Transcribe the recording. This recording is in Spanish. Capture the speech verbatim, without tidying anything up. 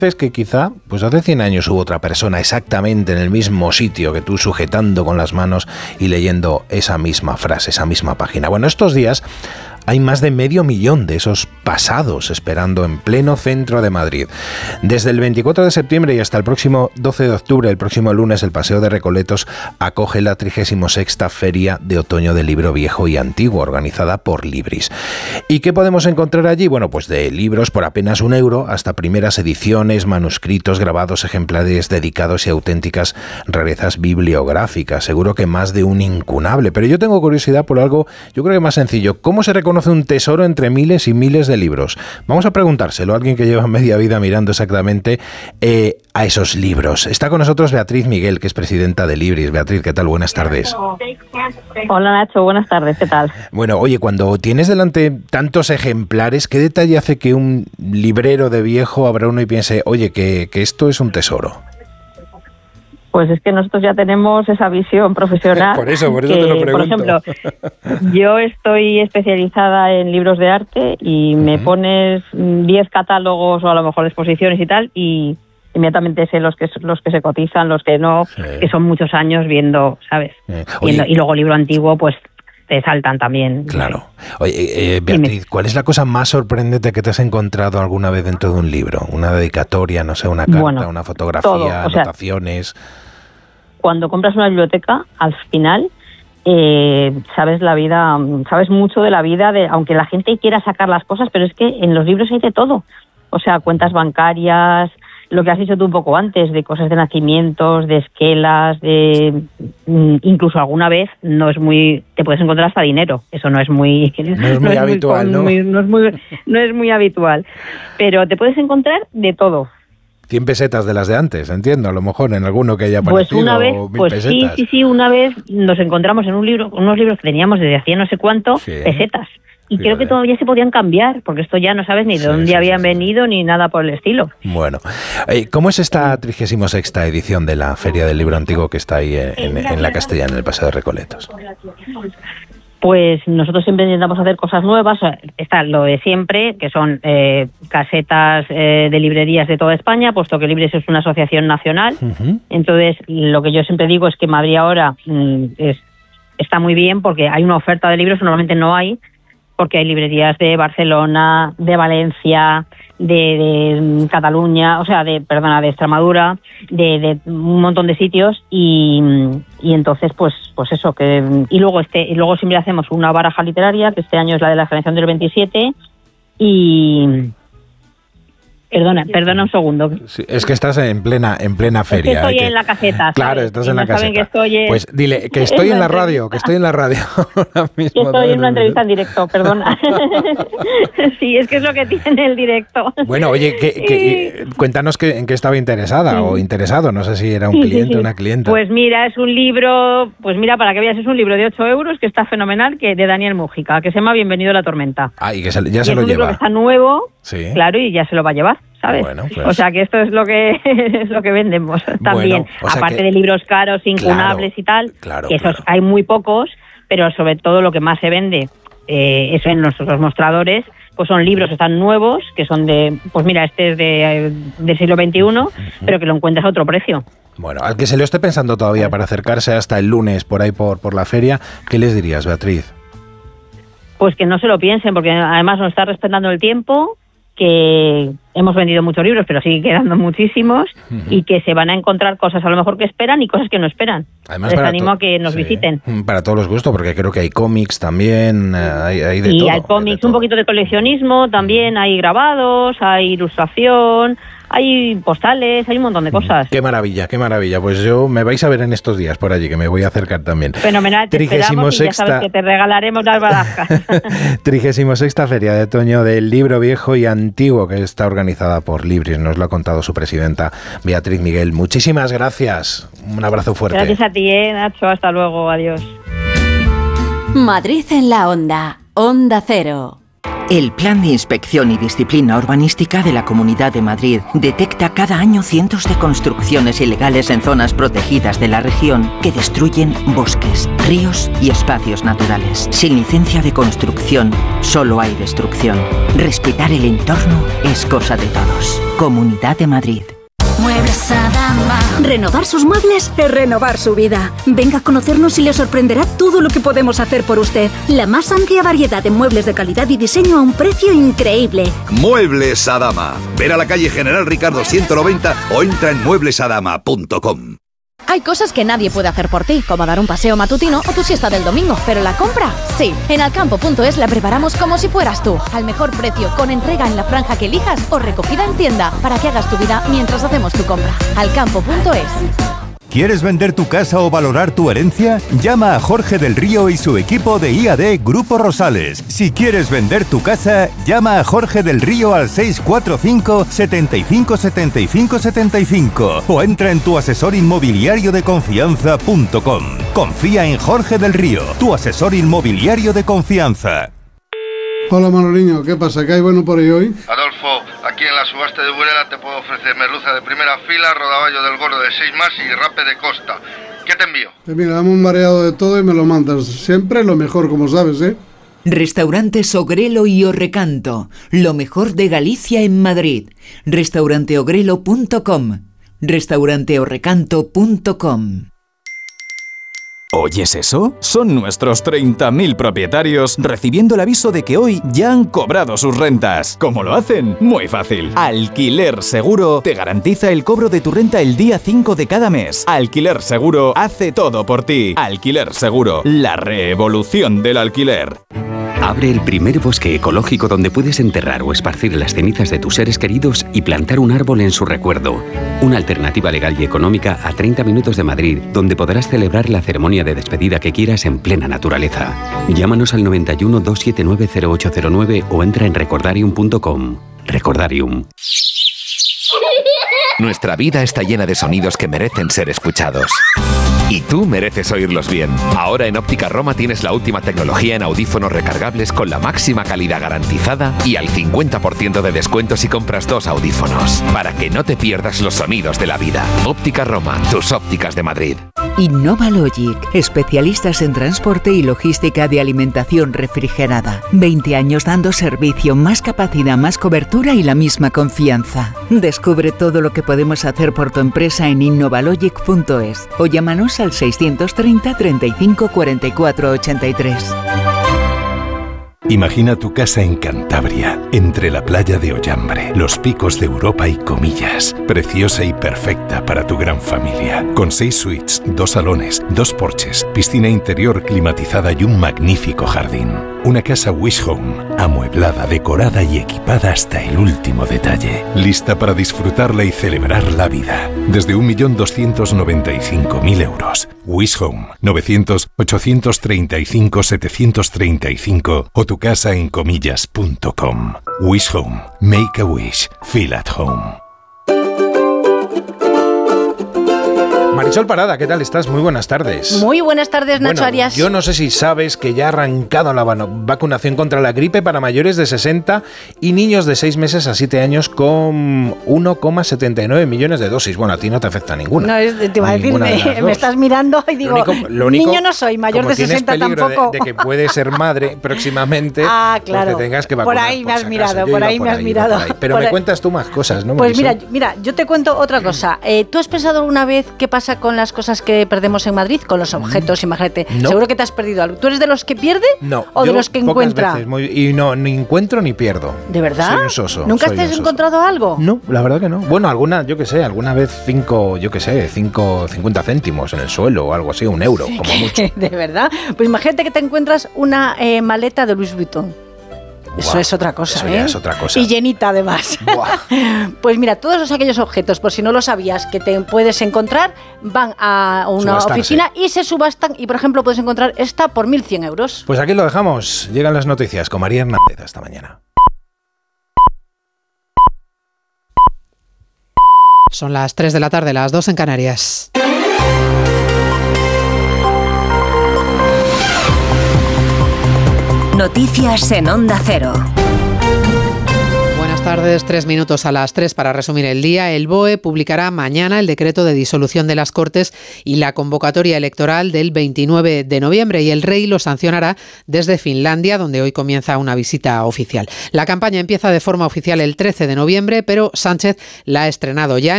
Es que quizá, pues hace cien años hubo otra persona exactamente en el mismo sitio que tú, sujetando con las manos y leyendo esa misma frase, esa misma página. Bueno, estos días hay más de medio millón de esos pasados esperando en pleno centro de Madrid. Desde el veinticuatro de septiembre y hasta el próximo doce de octubre, el próximo lunes, el Paseo de Recoletos acoge la trigésima sexta Feria de Otoño del Libro Viejo y Antiguo, organizada por Libris. ¿Y qué podemos encontrar allí? Bueno, pues de libros por apenas un euro hasta primeras ediciones, manuscritos, grabados, ejemplares dedicados y auténticas rarezas bibliográficas. Seguro que más de un incunable. Pero yo tengo curiosidad por algo, yo creo que más sencillo. ¿Cómo se reconoce un tesoro entre miles y miles de libros? Vamos a preguntárselo a alguien que lleva media vida mirando exactamente eh, a esos libros. Está con nosotros Beatriz Miguel, que es presidenta de Libris. Beatriz, ¿qué tal? Buenas tardes. Hola Nacho, buenas tardes, ¿qué tal? Bueno, oye, cuando tienes delante tantos ejemplares, ¿qué detalle hace que un librero de viejo abra uno y piense, oye, que, que esto es un tesoro? Pues es que nosotros ya tenemos esa visión profesional. Por eso, por eso que, te lo pregunto. Por ejemplo, yo estoy especializada en libros de arte y me uh-huh. pones diez catálogos o a lo mejor exposiciones y tal, y inmediatamente sé los que los que se cotizan, los que no, sí. que son muchos años viendo, ¿sabes? Eh, viendo, y luego libro antiguo, pues te saltan también. Claro. Oye, eh, Beatriz, Dime. ¿cuál es la cosa más sorprendente que te has encontrado alguna vez dentro de un libro? Una dedicatoria, no sé, una carta, bueno, una fotografía, todo, anotaciones. Sea, cuando compras una biblioteca, al final eh, sabes la vida, sabes mucho de la vida, de, aunque la gente quiera sacar las cosas, pero es que en los libros hay de todo. O sea, cuentas bancarias, lo que has dicho tú un poco antes, de cosas de nacimientos, de esquelas, de incluso alguna vez no es muy, te puedes encontrar hasta dinero. Eso no es muy, no es muy no es habitual, muy, ¿no? Muy, no es muy, no es muy habitual, pero te puedes encontrar de todo. cien pesetas de las de antes, entiendo, a lo mejor en alguno que haya aparecido. Pues una vez, mil pues pesetas. sí, sí, sí, una vez nos encontramos en un libro, unos libros que teníamos desde hacía no sé cuánto, sí. pesetas. Y Fíjate. creo que todavía se podían cambiar, porque esto ya no sabes ni de sí, dónde sí, habían sí, venido sí. ni nada por el estilo. Bueno, ¿cómo es esta trigésima sexta edición de la Feria del Libro Antiguo que está ahí en, en la Castellana, en el Paseo de Recoletos? Pues nosotros siempre intentamos hacer cosas nuevas. Está lo de siempre, que son eh, casetas eh, de librerías de toda España, puesto que Libris es una asociación nacional. Uh-huh. Entonces, lo que yo siempre digo es que Madrid ahora mm, es, está muy bien, porque hay una oferta de libros, normalmente no hay, porque hay librerías de Barcelona, de Valencia, de, de Cataluña, o sea, de perdona, de Extremadura, de, de un montón de sitios, y, y entonces, pues, pues eso, que y luego este, y luego siempre hacemos una baraja literaria, que este año es la de la generación del veintisiete, y Perdona, perdona un segundo. Sí, es que estás en plena en plena feria. Es que estoy que... en la caseta. ¿Sabes? Claro, estás y en no la caseta. Que estoy en... Pues dile que estoy en, en la radio, que estoy en la radio ahora mismo. Que estoy en una entrevista en directo, perdona. Sí, es que es lo que tiene el directo. Bueno, oye, que, que, y... cuéntanos que, en qué estaba interesada sí. o interesado. No sé si era un sí, cliente o sí, sí. una clienta. Pues mira, es un libro, pues mira, para que veas, es un libro de ocho euros que está fenomenal, que de Daniel Mújica, que se llama Bienvenido a la tormenta. Ah, y que se, ya y se lo lleva. Es un libro lleva. que está nuevo, sí. claro, y ya se lo va a llevar. ¿Sabes? Bueno, pues. O sea que esto es lo que es lo que vendemos también, bueno, o sea aparte que... de libros caros, incunables claro, y tal, claro, que esos claro. hay muy pocos, pero sobre todo lo que más se vende, eh, eso en nuestros mostradores, pues son libros que están nuevos, que son de, pues mira, este es de del siglo veintiuno, uh-huh. pero que lo encuentras a otro precio. Bueno, al que se lo esté pensando todavía para acercarse hasta el lunes por ahí por, por la feria, ¿qué les dirías, Beatriz? Pues que no se lo piensen, porque además nos está respetando el tiempo, que hemos vendido muchos libros, pero sigue quedando muchísimos, uh-huh. y que se van a encontrar cosas a lo mejor que esperan y cosas que no esperan. Además, les animo to- a que nos sí. visiten. Para todos los gustos, porque creo que hay cómics también, hay, hay de y todo. Y hay cómics, un poquito de coleccionismo, también hay grabados, hay ilustración, hay postales, hay un montón de cosas. Qué maravilla, qué maravilla. Pues yo me vais a ver en estos días por allí, que me voy a acercar también. Fenomenal, te esperamos y ya sabes que te regalaremos las barajas. trigésima sexta Feria de Otoño del Libro Viejo y Antiguo, que está organizada por Libris, nos lo ha contado su presidenta Beatriz Miguel. Muchísimas gracias, un abrazo fuerte. Gracias a ti, eh, Nacho, hasta luego, adiós. Madrid en la onda, Onda Cero. El Plan de Inspección y Disciplina Urbanística de la Comunidad de Madrid detecta cada año cientos de construcciones ilegales en zonas protegidas de la región que destruyen bosques, ríos y espacios naturales. Sin licencia de construcción, solo hay destrucción. Respetar el entorno es cosa de todos. Comunidad de Madrid. Muebles Adama. Renovar sus muebles es renovar su vida. Venga a conocernos y le sorprenderá todo lo que podemos hacer por usted. La más amplia variedad de muebles de calidad y diseño a un precio increíble. Muebles Adama. Ven a la calle General Ricardo ciento noventa o entra en muebles adama punto com. Hay cosas que nadie puede hacer por ti, como dar un paseo matutino o tu siesta del domingo, pero la compra, sí. En alcampo punto es la preparamos como si fueras tú, al mejor precio, con entrega en la franja que elijas o recogida en tienda, para que hagas tu vida mientras hacemos tu compra. alcampo punto es. ¿Quieres vender tu casa o valorar tu herencia? Llama a Jorge del Río y su equipo de I A D Grupo Rosales. Si quieres vender tu casa, llama a Jorge del Río al seis cuatro cinco, setenta y cinco, setenta y cinco, setenta y cinco o entra en tu asesor inmobiliario de confianza punto com. Confía en Jorge del Río, tu asesor inmobiliario de confianza. Hola Manoliño, ¿qué pasa? ¿Qué hay bueno por ahí hoy? Adolfo, aquí en la subasta de Burela te puedo ofrecer merluza de primera fila, rodaballo del gordo de seis más y rape de costa. ¿Qué te envío? Pues mira, dame un mareado de todo y me lo mandas. Siempre lo mejor, como sabes, ¿eh? Restaurantes Ogrelo y Orrecanto, lo mejor de Galicia en Madrid. restaurante ogrelo punto com, restaurante orrecanto punto com. ¿Oyes eso? Son nuestros treinta mil propietarios recibiendo el aviso de que hoy ya han cobrado sus rentas. ¿Cómo lo hacen? Muy fácil. Alquiler Seguro te garantiza el cobro de tu renta el día cinco de cada mes. Alquiler Seguro hace todo por ti. Alquiler Seguro, la revolución del alquiler. Abre el primer bosque ecológico donde puedes enterrar o esparcir las cenizas de tus seres queridos y plantar un árbol en su recuerdo. Una alternativa legal y económica a treinta minutos de Madrid, donde podrás celebrar la ceremonia de despedida que quieras en plena naturaleza. Llámanos al noventa y uno, doscientos setenta y nueve, cero ocho cero nueve o entra en recordarium punto com. Recordarium. Nuestra vida está llena de sonidos que merecen ser escuchados. Y tú mereces oírlos bien. Ahora en Óptica Roma tienes la última tecnología en audífonos recargables con la máxima calidad garantizada y al cincuenta por ciento de descuento si compras dos audífonos. Para que no te pierdas los sonidos de la vida. Óptica Roma, tus ópticas de Madrid. Innova Logic, especialistas en transporte y logística de alimentación refrigerada. veinte años dando servicio, más capacidad, más cobertura y la misma confianza. Descubre todo lo que podemos hacer por tu empresa en innovalogic punto es o llámanos al seiscientos treinta, treinta y cinco, cuarenta y cuatro, ochenta y tres. Imagina tu casa en Cantabria, entre la playa de Ollambre, los picos de Europa y Comillas. Preciosa y perfecta para tu gran familia. Con seis suites, dos salones, dos porches, piscina interior climatizada y un magnífico jardín. Una casa Wish Home, amueblada, decorada y equipada hasta el último detalle. Lista para disfrutarla y celebrar la vida. Desde un millón doscientos noventa y cinco mil euros. Wish Home, novecientos, ochocientos treinta y cinco, setecientos treinta y cinco o tu casa en comillas punto com. Wish Home. Make a wish. Feel at home. Marisol Parada, ¿qué tal estás? Muy buenas tardes. Muy buenas tardes, Nacho bueno, Arias. Yo no sé si sabes que ya ha arrancado la vacunación contra la gripe para mayores de sesenta y niños de seis meses a siete años con uno coma setenta y nueve millones de dosis. Bueno, a ti no te afecta ninguna. No, es, te iba a decir, me, me estás mirando y digo, lo único, lo único, niño no soy, mayor de sesenta tampoco. De, de que puedes ser madre próximamente, ah, claro. Porque tengas que vacunar. Por ahí me has por mirado, por ahí me has mirado. Pero me cuentas tú más cosas, ¿no? Pues mira, mira, yo te cuento otra cosa. Eh, ¿Tú has pensado alguna vez qué pasa con las cosas que perdemos en Madrid, con los objetos? Imagínate, no. Seguro que te has perdido algo. ¿Tú eres de los que pierde? No. ¿O de los que encuentra? Veces, muy, y no, ni encuentro ni pierdo. ¿De verdad? Soy un soso. ¿Nunca soy te has encontrado algo? No, la verdad que no. Bueno, alguna, yo que sé, alguna vez cinco, yo que sé, cinco, cincuenta céntimos en el suelo o algo así, un euro, sí, como mucho. ¿De verdad? Pues imagínate que te encuentras una eh, maleta de Louis Vuitton. Eso Buah, es otra cosa, eso ¿eh? Ya es otra cosa. Y llenita, además. Pues mira, todos aquellos objetos, por si no lo sabías, que te puedes encontrar, van a una oficina y se subastan. Y, por ejemplo, puedes encontrar esta por mil cien euros. Pues aquí lo dejamos. Llegan las noticias con María Hernández. Hasta mañana. Son las tres de la tarde, las dos en Canarias. Noticias en Onda Cero. Buenas tardes, tres minutos a las tres para resumir el día. El B O E publicará mañana el decreto de disolución de las Cortes y la convocatoria electoral del veintinueve de noviembre, y el Rey lo sancionará desde Finlandia, donde hoy comienza una visita oficial. La campaña empieza de forma oficial el trece de noviembre, pero Sánchez la ha estrenado ya.